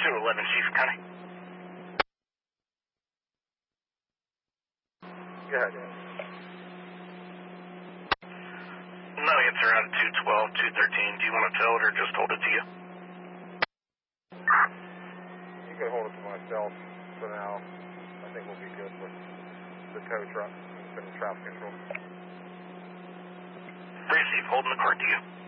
211 Chief County. Go ahead. No answer out of 212, 213. Do you want to tow it or just hold it to you? You can hold it to myself for now. I think we'll be good with the tow truck and traffic control. Receive, holding the car to you.